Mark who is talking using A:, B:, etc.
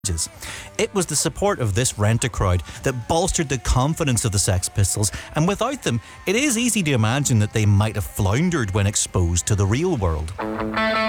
A: It was the support of this Rent-A-Crowd that bolstered the confidence of the Sex Pistols, and without them, it is easy to imagine that they might have floundered when exposed to the real world.